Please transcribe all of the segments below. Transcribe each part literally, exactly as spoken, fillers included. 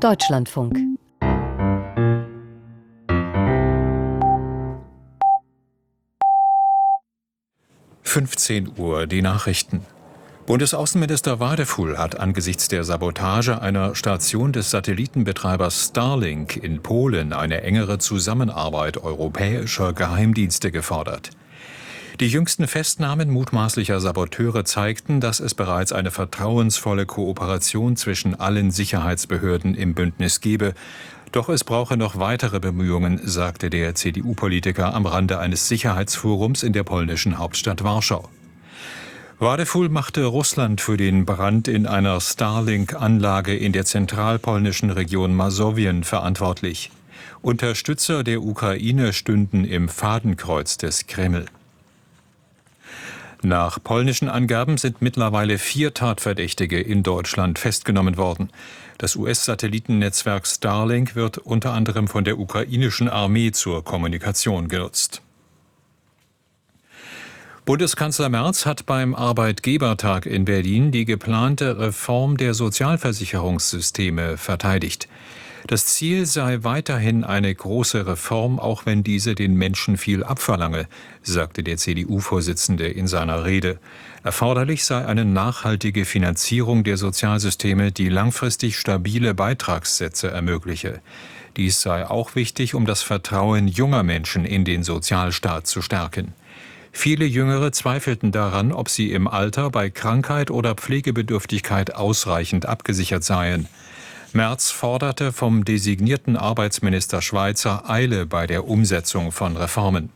Deutschlandfunk. fünfzehn Uhr, die Nachrichten. Bundesaußenminister Wadefuhl hat angesichts der Sabotage einer Station des Satellitenbetreibers Starlink in Polen eine engere Zusammenarbeit europäischer Geheimdienste gefordert. Die jüngsten Festnahmen mutmaßlicher Saboteure zeigten, dass es bereits eine vertrauensvolle Kooperation zwischen allen Sicherheitsbehörden im Bündnis gebe. Doch es brauche noch weitere Bemühungen, sagte der C D U-Politiker am Rande eines Sicherheitsforums in der polnischen Hauptstadt Warschau. Wadefuhl machte Russland für den Brand in einer Starlink-Anlage in der zentralpolnischen Region Masowien verantwortlich. Unterstützer der Ukraine stünden im Fadenkreuz des Kreml. Nach polnischen Angaben sind mittlerweile vier Tatverdächtige in Deutschland festgenommen worden. Das U S-Satellitennetzwerk Starlink wird unter anderem von der ukrainischen Armee zur Kommunikation genutzt. Bundeskanzler Merz hat beim Arbeitgebertag in Berlin die geplante Reform der Sozialversicherungssysteme verteidigt. Das Ziel sei weiterhin eine große Reform, auch wenn diese den Menschen viel abverlange, sagte der C D U-Vorsitzende in seiner Rede. Erforderlich sei eine nachhaltige Finanzierung der Sozialsysteme, die langfristig stabile Beitragssätze ermögliche. Dies sei auch wichtig, um das Vertrauen junger Menschen in den Sozialstaat zu stärken. Viele Jüngere zweifelten daran, ob sie im Alter bei Krankheit oder Pflegebedürftigkeit ausreichend abgesichert seien. Merz forderte vom designierten Arbeitsminister Schweizer Eile bei der Umsetzung von Reformen.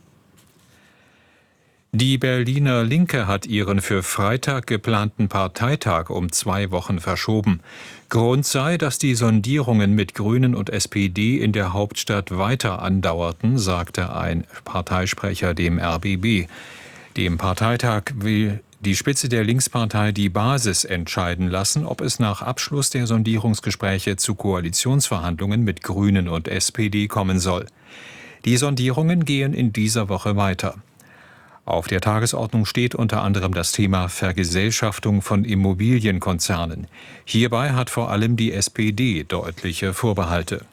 Die Berliner Linke hat ihren für Freitag geplanten Parteitag um zwei Wochen verschoben. Grund sei, dass die Sondierungen mit Grünen und S P D in der Hauptstadt weiter andauerten, sagte ein Parteisprecher dem R B B. Dem Parteitag will die Spitze der Linkspartei die Basis entscheiden lassen, ob es nach Abschluss der Sondierungsgespräche zu Koalitionsverhandlungen mit Grünen und S P D kommen soll. Die Sondierungen gehen in dieser Woche weiter. Auf der Tagesordnung steht unter anderem das Thema Vergesellschaftung von Immobilienkonzernen. Hierbei hat vor allem die S P D deutliche Vorbehalte.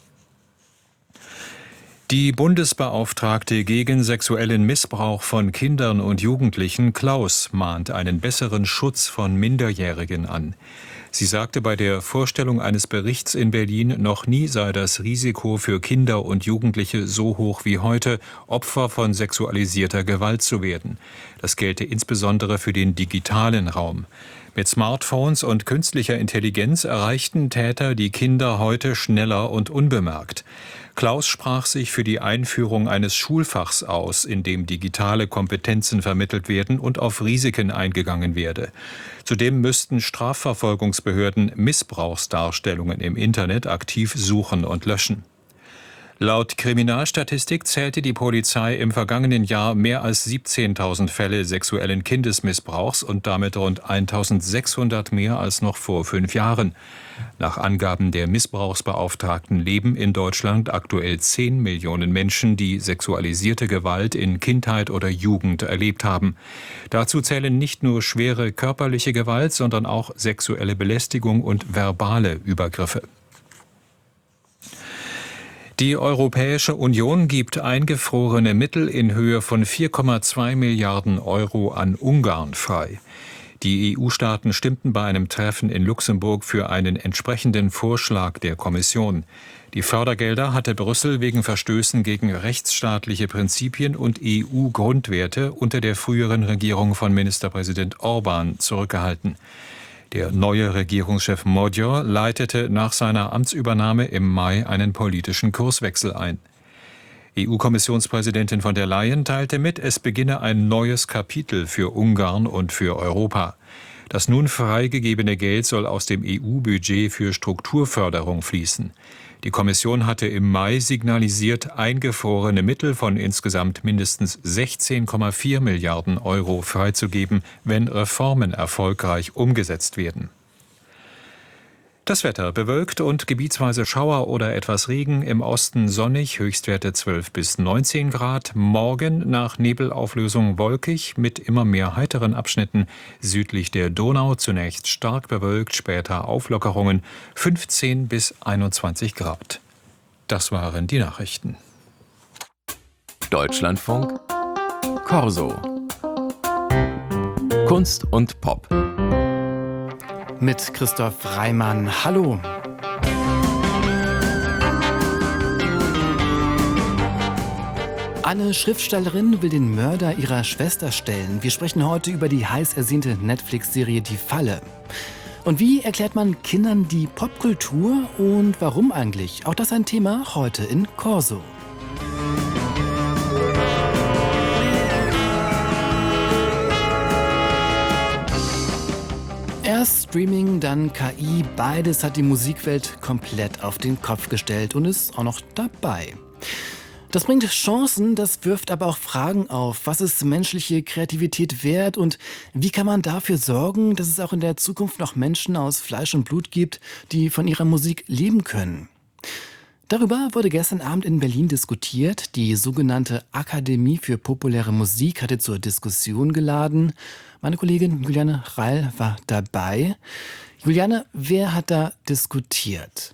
Die Bundesbeauftragte gegen sexuellen Missbrauch von Kindern und Jugendlichen, Klaus, mahnt einen besseren Schutz von Minderjährigen an. Sie sagte bei der Vorstellung eines Berichts in Berlin, noch nie sei das Risiko für Kinder und Jugendliche so hoch wie heute, Opfer von sexualisierter Gewalt zu werden. Das gelte insbesondere für den digitalen Raum. Mit Smartphones und künstlicher Intelligenz erreichten Täter die Kinder heute schneller und unbemerkt. Klaus sprach sich für die Einführung eines Schulfachs aus, in dem digitale Kompetenzen vermittelt werden und auf Risiken eingegangen werde. Zudem müssten Strafverfolgungsbehörden Missbrauchsdarstellungen im Internet aktiv suchen und löschen. Laut Kriminalstatistik zählte die Polizei im vergangenen Jahr mehr als siebzehntausend Fälle sexuellen Kindesmissbrauchs und damit rund eintausendsechshundert mehr als noch vor fünf Jahren. Nach Angaben der Missbrauchsbeauftragten leben in Deutschland aktuell zehn Millionen Menschen, die sexualisierte Gewalt in Kindheit oder Jugend erlebt haben. Dazu zählen nicht nur schwere körperliche Gewalt, sondern auch sexuelle Belästigung und verbale Übergriffe. Die Europäische Union gibt eingefrorene Mittel in Höhe von vier Komma zwei Milliarden Euro an Ungarn frei. Die E U-Staaten stimmten bei einem Treffen in Luxemburg für einen entsprechenden Vorschlag der Kommission. Die Fördergelder hatte Brüssel wegen Verstößen gegen rechtsstaatliche Prinzipien und E U-Grundwerte unter der früheren Regierung von Ministerpräsident Orban zurückgehalten. Der neue Regierungschef Magyar leitete nach seiner Amtsübernahme im Mai einen politischen Kurswechsel ein. E U-Kommissionspräsidentin von der Leyen teilte mit, es beginne ein neues Kapitel für Ungarn und für Europa. Das nun freigegebene Geld soll aus dem E U-Budget für Strukturförderung fließen. Die Kommission hatte im Mai signalisiert, eingefrorene Mittel von insgesamt mindestens sechzehn Komma vier Milliarden Euro freizugeben, wenn Reformen erfolgreich umgesetzt werden. Das Wetter bewölkt und gebietsweise Schauer oder etwas Regen, im Osten sonnig, Höchstwerte zwölf bis neunzehn Grad. Morgen nach Nebelauflösung wolkig mit immer mehr heiteren Abschnitten. Südlich der Donau zunächst stark bewölkt, später Auflockerungen, fünfzehn bis einundzwanzig Grad. Das waren die Nachrichten. Deutschlandfunk Corso. Kunst und Pop. Mit Christoph Reimann. Hallo. Eine Schriftstellerin will den Mörder ihrer Schwester stellen. Wir sprechen heute über die heiß ersehnte Netflix-Serie Die Falle. Und wie erklärt man Kindern die Popkultur und warum eigentlich? Auch das ein Thema heute in Corso. Erst Streaming, dann K I, beides hat die Musikwelt komplett auf den Kopf gestellt und ist auch noch dabei. Das bringt Chancen, das wirft aber auch Fragen auf. Was ist menschliche Kreativität wert und wie kann man dafür sorgen, dass es auch in der Zukunft noch Menschen aus Fleisch und Blut gibt, die von ihrer Musik leben können? Darüber wurde gestern Abend in Berlin diskutiert. Die sogenannte Akademie für populäre Musik hatte zur Diskussion geladen. Meine Kollegin Juliane Reil war dabei. Juliane, wer hat da diskutiert?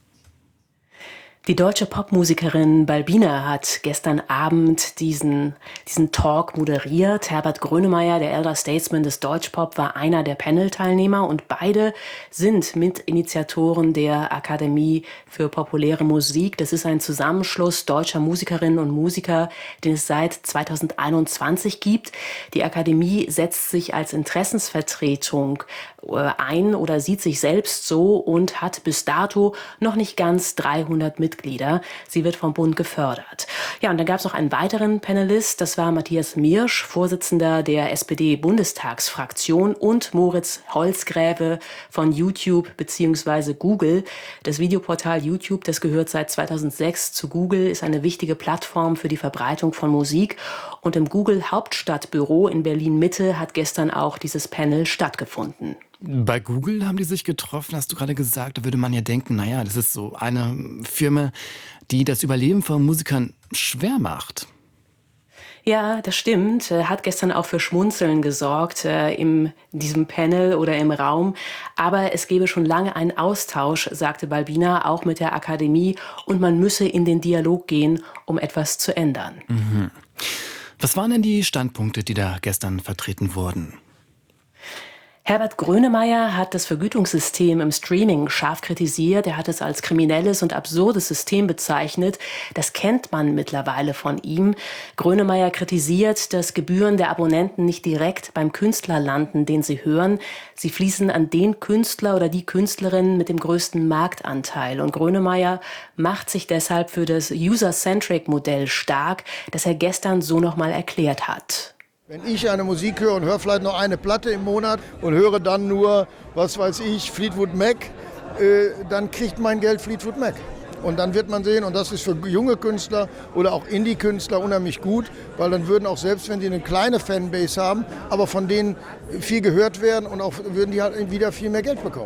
Die deutsche Popmusikerin Balbina hat gestern Abend diesen, diesen Talk moderiert. Herbert Grönemeyer, der Elder Statesman des Deutschpop, war einer der Panel-Teilnehmer und beide sind Mitinitiatoren der Akademie für populäre Musik. Das ist ein Zusammenschluss deutscher Musikerinnen und Musiker, den es seit zweitausendeinundzwanzig gibt. Die Akademie setzt sich als Interessensvertretung ein oder sieht sich selbst so und hat bis dato noch nicht ganz dreihundert Mitglieder. Sie wird vom Bund gefördert. Ja, und dann gab es noch einen weiteren Panelist, das war Matthias Mirsch, Vorsitzender der S P D-Bundestagsfraktion und Moritz Holzgräve von YouTube bzw. Google. Das Videoportal YouTube, das gehört seit zweitausendsechs zu Google, ist eine wichtige Plattform für die Verbreitung von Musik. Und im Google Hauptstadtbüro in Berlin-Mitte hat gestern auch dieses Panel stattgefunden. Bei Google haben die sich getroffen, hast du gerade gesagt. Da würde man ja denken, naja, das ist so eine Firma, die das Überleben von Musikern schwer macht. Ja, das stimmt. Hat gestern auch für Schmunzeln gesorgt äh, in diesem Panel oder im Raum. Aber es gäbe schon lange einen Austausch, sagte Balbina, auch mit der Akademie. Und man müsse in den Dialog gehen, um etwas zu ändern. Mhm. Was waren denn die Standpunkte, die da gestern vertreten wurden? Herbert Grönemeyer hat das Vergütungssystem im Streaming scharf kritisiert. Er hat es als kriminelles und absurdes System bezeichnet. Das kennt man mittlerweile von ihm. Grönemeyer kritisiert, dass Gebühren der Abonnenten nicht direkt beim Künstler landen, den sie hören. Sie fließen an den Künstler oder die Künstlerin mit dem größten Marktanteil. Und Grönemeyer macht sich deshalb für das User-Centric-Modell stark, das er gestern so nochmal erklärt hat. Wenn ich eine Musik höre und höre vielleicht noch eine Platte im Monat und höre dann nur, was weiß ich, Fleetwood Mac, äh, dann kriegt mein Geld Fleetwood Mac. Und dann wird man sehen, und das ist für junge Künstler oder auch Indie-Künstler unheimlich gut, weil dann würden auch, selbst wenn die eine kleine Fanbase haben, aber von denen viel gehört werden und auch würden die halt wieder viel mehr Geld bekommen.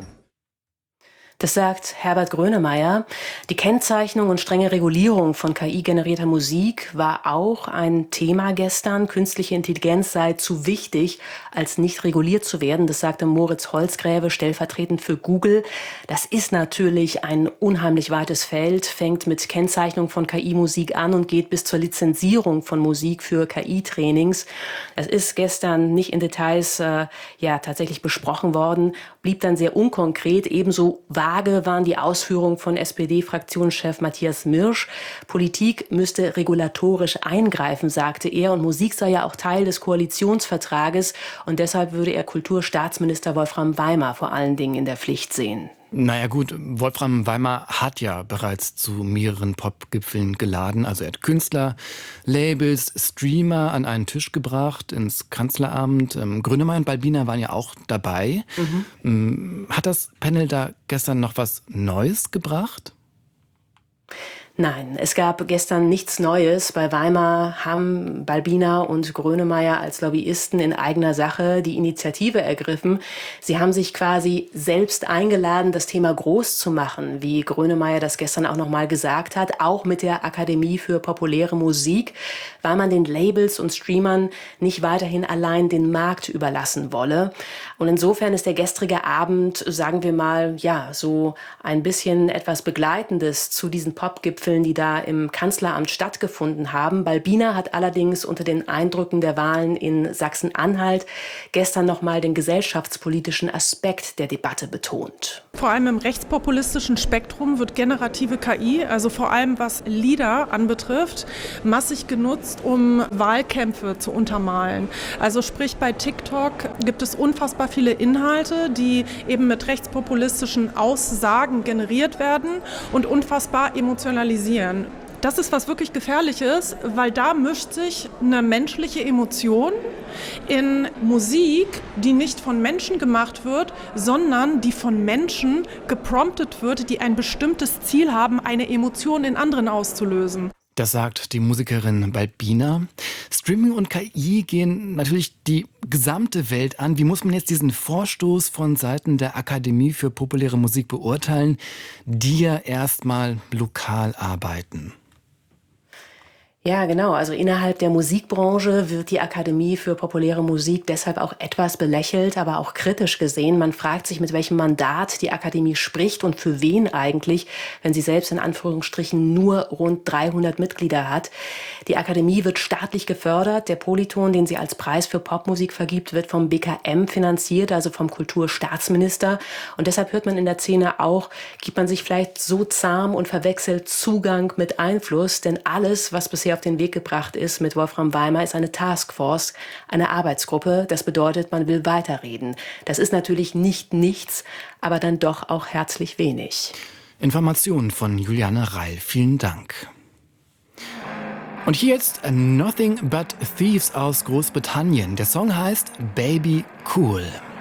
Das sagt Herbert Grönemeyer. Die Kennzeichnung und strenge Regulierung von K I-generierter Musik war auch ein Thema gestern. Künstliche Intelligenz sei zu wichtig, als nicht reguliert zu werden. Das sagte Moritz Holzgräve, stellvertretend für Google. Das ist natürlich ein unheimlich weites Feld, fängt mit Kennzeichnung von K I-Musik an und geht bis zur Lizenzierung von Musik für K I-Trainings. Das ist gestern nicht in Details äh, ja tatsächlich besprochen worden, blieb dann sehr unkonkret. Ebenso vage waren die Ausführungen von S P D-Fraktionschef Matthias Mirsch. Politik müsste regulatorisch eingreifen, sagte er. Und Musik sei ja auch Teil des Koalitionsvertrages. Und deshalb würde er Kulturstaatsminister Wolfram Weimar vor allen Dingen in der Pflicht sehen. Naja gut, Wolfram Weimar hat ja bereits zu mehreren Popgipfeln geladen. Also er hat Künstler, Labels, Streamer an einen Tisch gebracht ins Kanzleramt. Ähm, Grönemeyer und Balbina waren ja auch dabei. Mhm. Hat das Panel da gestern noch was Neues gebracht? Nein, es gab gestern nichts Neues. Bei Weimar haben Balbiner und Grönemeyer als Lobbyisten in eigener Sache die Initiative ergriffen. Sie haben sich quasi selbst eingeladen, das Thema groß zu machen, wie Grönemeyer das gestern auch noch mal gesagt hat, auch mit der Akademie für populäre Musik, weil man den Labels und Streamern nicht weiterhin allein den Markt überlassen wolle. Und insofern ist der gestrige Abend, sagen wir mal, ja, so ein bisschen etwas Begleitendes zu diesen Popgipfeln, die da im Kanzleramt stattgefunden haben. Balbiner hat allerdings unter den Eindrücken der Wahlen in Sachsen-Anhalt gestern nochmal den gesellschaftspolitischen Aspekt der Debatte betont. Vor allem im rechtspopulistischen Spektrum wird generative K I, also vor allem was Lieder anbetrifft, massig genutzt, um Wahlkämpfe zu untermalen. Also sprich, bei TikTok gibt es unfassbar viele Inhalte, die eben mit rechtspopulistischen Aussagen generiert werden und unfassbar emotionalisieren. Das ist was wirklich Gefährliches, weil da mischt sich eine menschliche Emotion in Musik, die nicht von Menschen gemacht wird, sondern die von Menschen gepromptet wird, die ein bestimmtes Ziel haben, eine Emotion in anderen auszulösen. Das sagt die Musikerin Balbiner. Streaming und K I gehen natürlich die gesamte Welt an. Wie muss man jetzt diesen Vorstoß von Seiten der Akademie für populäre Musik beurteilen, die ja erstmal lokal arbeiten? Ja, genau. Also innerhalb der Musikbranche wird die Akademie für populäre Musik deshalb auch etwas belächelt, aber auch kritisch gesehen. Man fragt sich, mit welchem Mandat die Akademie spricht und für wen eigentlich, wenn sie selbst in Anführungsstrichen nur rund dreihundert Mitglieder hat. Die Akademie wird staatlich gefördert. Der Polyton, den sie als Preis für Popmusik vergibt, wird vom B K M finanziert, also vom Kulturstaatsminister. Und deshalb hört man in der Szene auch, gibt man sich vielleicht so zahm und verwechselt Zugang mit Einfluss, denn alles, was bisher auf den Weg gebracht ist mit Wolfram Weimar, ist eine Taskforce, eine Arbeitsgruppe. Das bedeutet, man will weiterreden. Das ist natürlich nicht nichts, aber dann doch auch herzlich wenig. Informationen von Juliane Reil. Vielen Dank. Und hier jetzt Nothing But Thieves aus Großbritannien. Der Song heißt Baby Cool.